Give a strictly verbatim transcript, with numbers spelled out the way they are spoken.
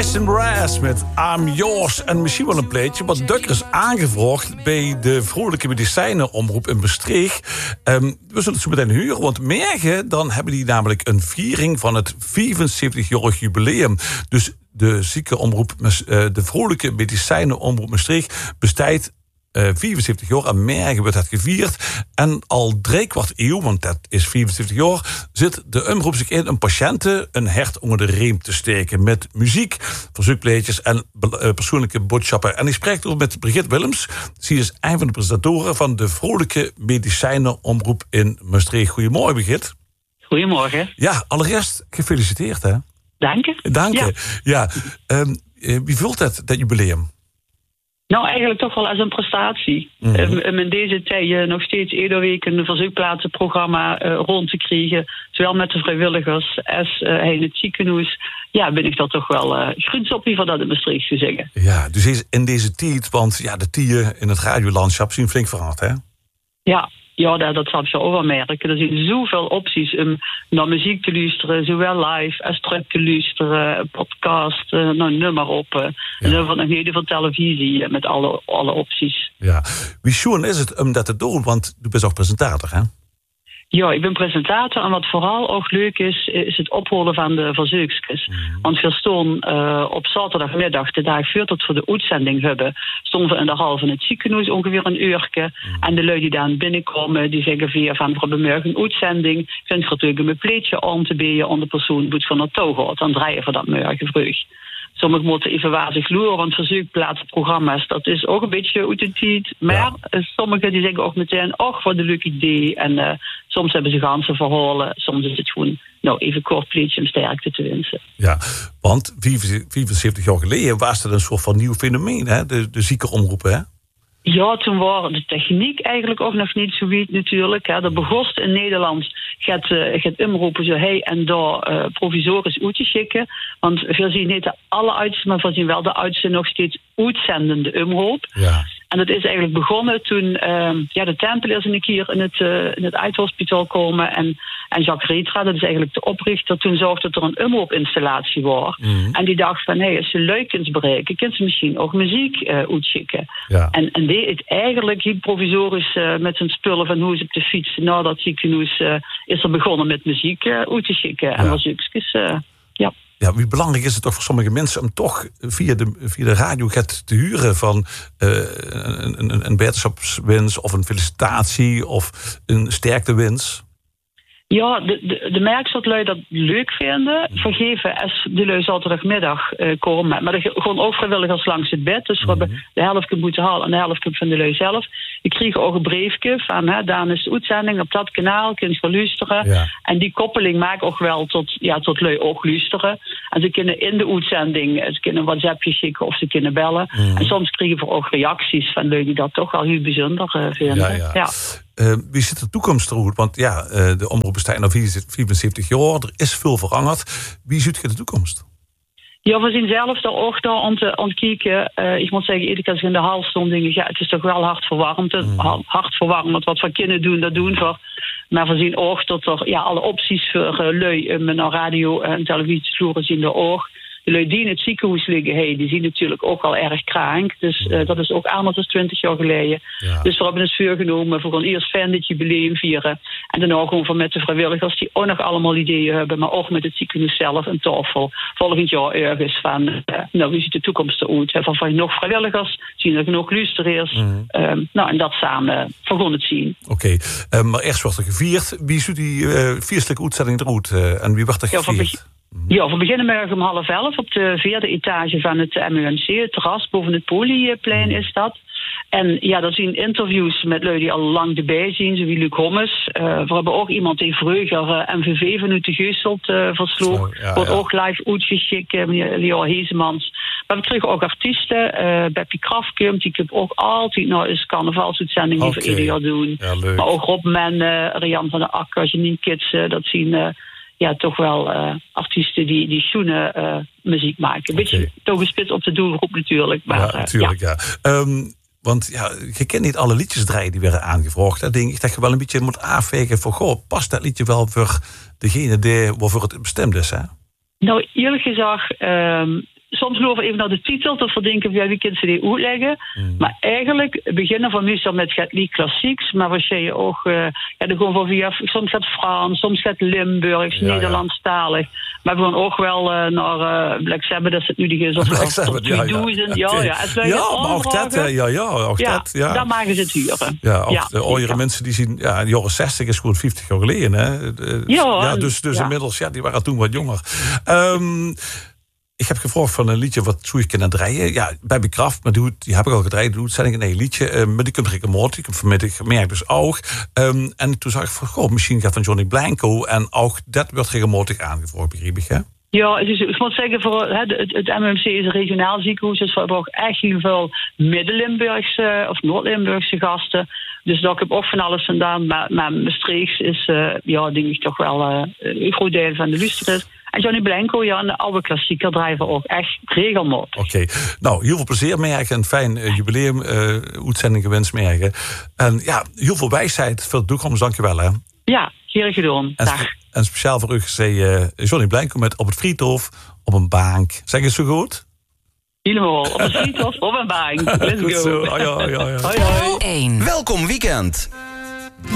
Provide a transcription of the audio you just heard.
Jason Mraz met I'm Yours. En misschien wel een plaatje wat Dukker is aangevraagd bij de Vrolijke Medicijnenomroep in Maastricht. Um, we zullen het zo meteen huren, want morgen dan hebben die namelijk een viering van het vijfenzeventig-jarig jubileum. Dus de ziekenomroep, uh, de Vrolijke Medicijnenomroep Maastricht bestaat Uh, vijfenzeventig jaar en morgen wordt het gevierd. En al drie kwart eeuw, want dat is vijfenzeventig jaar, zit de omroep zich in een patiënten een hert onder de riem te steken. Met muziek, verzoekplaatjes en uh, persoonlijke boodschappen. En ik spreek over met Brigitte Willems. Zij is een van de presentatoren van de Vrolijke Medicijnenomroep in Maastricht. Goedemorgen, Brigitte. Goedemorgen. Ja, allereerst gefeliciteerd, hè? Dank je. Dank je. Ja. ja um, uh, wie voelt dat, dat jubileum? Nou, eigenlijk toch wel als een prestatie. Mm-hmm. Um, in deze tijd nog steeds iedere week een verzoekplaatsenprogramma uh, rond te krijgen. Zowel met de vrijwilligers als uh, in het ziekenhuis. Ja, ben ik dat toch wel uh, grunsoppie van dat in Maastricht te zeggen. Ja, dus in deze tijd, want ja, de tijden in het radiolandschap zien flink veranderd, hè? Ja. Ja, dat, dat zal je ook wel merken. Er zijn zoveel opties om naar muziek te luisteren, zowel live als terug te luisteren, podcast, nou, nummer op. Ja. En dan nog niet van televisie met alle, alle opties. Ja, wie schoon is het om dat te doen? Want u bent ook presentator, hè? Ja, ik ben presentator en wat vooral ook leuk is, is het opholen van de verzoekjes. Mm-hmm. Want we stonden uh, op zaterdagmiddag, de dag voordat we voor de uitzending hebben, stonden we in de hal van het ziekenhuis ongeveer een uurtje. Mm-hmm. En de lui die dan binnenkomen, die zeggen via van we hebben morgen een uitzending, vind je natuurlijk een pleetje om te bieden aan de persoon die van naartoe gaat. Dan draaien we dat morgen vroeg. Sommigen moeten even wazig loeren, want verzoekplaatsenprogramma's, dat is ook een beetje uit de tijd. Maar ja. sommigen die zeggen ook meteen, och, wat een leuk idee. En uh, soms hebben ze ganse verhalen, soms is het gewoon nou, even kort pleetje om sterkte te wensen. Ja, want vijfenzeventig jaar geleden was er een soort van nieuw fenomeen, hè? De, de ziekenomroepen, hè? Ja, toen was de techniek eigenlijk ook nog niet zo wiet natuurlijk. Hè. Er begon in Nederland gaat, uh, gaat omroepen zo hey en daar uh, provisorisch uit te schikken. Want we zien niet de alle uitzendingen, maar we zien wel de uitzending nog steeds uitzendende omroep. Ja. En dat is eigenlijk begonnen toen uh, ja, de Tempeliers een keer in het, uh, in het Eidhospitaal komen. En, en Jacques Retra, dat is eigenlijk de oprichter, toen zorgde dat er een omroepinstallatie was. Mm-hmm. En die dacht van, hé, hey, als je leuk kunt bereiken, kun je misschien ook muziek uh, uitschikken. Ja. En, en deed het eigenlijk heel provisorisch uh, met zijn spullen van hoe ze op de fiets naar dat ziekenhuis uh, is er begonnen met muziek uh, uit te schikken. Ja. En was ook uh, ja. Ja, hoe belangrijk is het toch voor sommige mensen om toch via de, via de radio gaat te huren van uh, een, een, een wetenschapswens of een felicitatie of een sterktewens? Ja, de, de, de merk dat lui dat leuk vinden, vergeven als de lui zaterdagmiddag uh, komen. Maar er gewoon ook vrijwilligers langs het bed. Dus we mm-hmm. hebben de helft moeten halen en de helft van de lui zelf. Ik kreeg ook een briefje van, hè, dan is de uitzending op dat kanaal, kun je luisteren. Ja. En die koppeling maakt ook wel tot, ja, tot lui ook luisteren. En ze kunnen in de uitzending, ze kunnen een WhatsAppje schikken of ze kunnen bellen. Mm-hmm. En soms kregen we ook reacties van lui die dat toch wel heel bijzonder uh, vinden. Ja, ja. Ja. Uh, wie zit de toekomst eruit? Want ja, uh, de omroep bestaat al vijfenzeventig jaar. Er is veel veranderd. Wie ziet je de toekomst? Ja, we zien zelf daar ook daar aan te, aan te kijken. Uh, ik moet zeggen, iedere keer als ik in de hal stond, denk ik, ja, het is toch wel hard verwarmd. Mm. Hard verwarmd, wat we kunnen doen, dat doen we. Maar we zien ook dat er ja, alle opties voor uh, lui uh, met een radio en televisievloeren zien er ook. De lui die in het ziekenhuis liggen, hey, die zien natuurlijk ook al erg krank. Dus uh, dat is ook anders dan twintig jaar geleden. Ja. Dus we hebben het vuur genomen voor een eerst fijn dit jubileum vieren. En dan ook gewoon met de vrijwilligers die ook nog allemaal ideeën hebben. Maar ook met het ziekenhuis zelf een tafel. Volgend jaar ergens van, uh, nou, wie ziet de toekomst eruit? Van, van nog vrijwilligers, zien er genoeg luisteraars. Mm-hmm. Um, nou, en dat samen voor het zien. Oké, okay. uh, maar eerst wordt er gevierd. Wie ziet die uh, vierstelijke uitzending eruit? Uh, en wie wordt er gevierd? Ja, Ja, we beginnen morgen om half elf op de vierde etage van het M U N C. Het terras boven het Polieplein is dat. En ja, daar zien interviews met lui die al lang erbij zijn, zoals Luc Hommes. Uh, we hebben ook iemand die vroeger uh, M V V vanuit de Geusteld uh, versloeg. Ja, wordt ja. ook live uitgeschikt, uh, meneer Leo Heesemans. Maar we kregen ook artiesten. Uh, Beppie Krafkump, die ik ook altijd nou eens carnavalsuitzending die okay. we ieder jaar doen. Ja, maar ook Rob Menne, Rian van der Akker, Janine Kitsen, dat zien... Uh, Ja, toch wel uh, artiesten die, die schoenen uh, muziek maken. Een beetje okay. toch gespitst op de doelgroep natuurlijk. Maar, ja, natuurlijk, uh, ja. ja. Um, want ja, je kent niet alle liedjes draaien die werden aangevraagd. Dan denk ik dat je wel een beetje moet afwegen voor, goh, past dat liedje wel voor degene die, waarvoor het bestemd is, hè? Nou, eerlijk gezegd... Um, soms lopen we even naar de titel te verdenken via wie kind ze die uitleggen. Mm. Maar eigenlijk beginnen we meestal met het lied klassieks, maar als je ook uh, ja, dan gewoon via soms gaat Frans, soms gaat Limburgs, ja, Nederlandstalig. Ja. Maar we gaan ook wel uh, naar uh, Black Sabbath, dat is het nu die is of Black Sabbath, ja, ja. Ja, okay. ja, ja, ja maar ook dat, ja, ja, ook ja, dat, ja. Dan maken ze het huren. Ja, ook ja, de oudere mensen die zien, ja, de jaren zestig is gewoon vijftig jaar geleden, hè. De, ja, ja, dus, dus ja. inmiddels, ja, die waren toen wat jonger. Um, ik heb gevraagd van een liedje wat zou je kunnen draaien. Ja, bij Bekraft, maar die, die heb ik al gedraaid. Die zijn ik een liedje, uh, maar die komt regelmatig. Ik heb vanmiddag gemerkt dus ook. Um, en toen zag ik van, goh, misschien gaat van Johnny Blanco. En ook dat wordt regelmatig aangevraagd, begreep ik, hè? Ja, dus ik moet zeggen, voor het, het M M C is een regionaal ziekenhuis. Dus we hebben ook echt heel veel Midden-Limburgse of Noord-Limburgse gasten. Dus dat ik heb ook van alles vandaan. Maar, maar Maastricht is, uh, ja, denk ik toch wel uh, een groot deel van de luisteraars. En Johnny Blanco, ja, een oude klassieker drijven ook echt regelmatig. Oké, okay. Nou, heel veel plezier, Mergen. Een fijn uh, jubileum, uh, uitzending gewenst, Mergen. En ja, heel veel wijsheid voor de toekomst, dankjewel, hè. Ja, heel gedaan. En, Dag. spe- en speciaal voor u zei uh, Johnny Blanco met op het friethof, op een bank. Zeg je het zo goed? Helemaal, op een friethof, op een bank. Let's go. Zo. Oh, ja, ja, ja. Hoi, hoi. Welkom weekend.